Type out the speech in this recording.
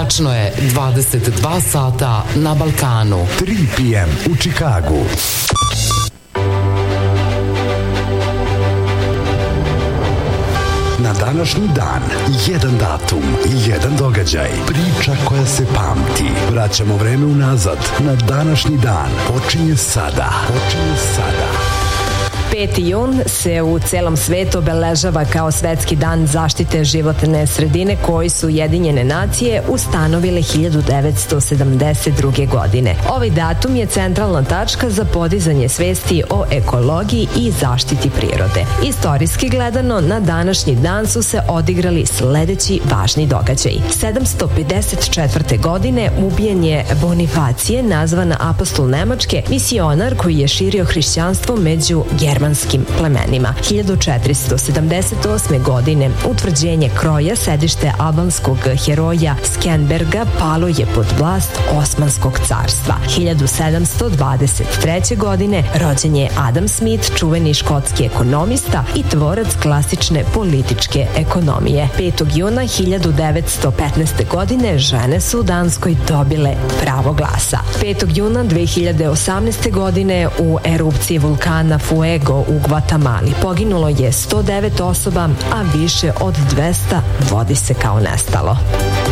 Tačno je 22 sata na Balkanu. 3 p.m. u Čikagu. Na današnji dan, jedan datum, jedan događaj, priča koja se pamti. Vraćamo vreme unazad, na današnji dan. Počinje sada. 5. jun se u celom svetu obeležava kao Svetski dan zaštite životne sredine koji su Ujedinjene nacije ustanovile 1972. godine. Ovaj datum je centralna tačka za podizanje svesti o ekologiji i zaštiti prirode. Istorijski gledano, na današnji dan su se odigrali sledeći važni događaji. 754. godine ubijen je Bonifacije, nazvan apostol Nemačke, misionar koji je širio hrišćanstvo među germanskim plemenima. 1478. godine utvrđenje Kroja, sedište albanskog heroja Skenberga, palo je pod vlast Osmanskog carstva. 1723. godine rođen je Adam Smith, čuveni škotski ekonomista i tvorac klasične političke ekonomije. 5. juna 1915. godine žene su u Danskoj dobile pravo glasa. 5. juna 2018. godine u erupciji vulkana Fuego u Gvatemali poginulo je 109 osoba, a više od 200 vodi se kao nestalo.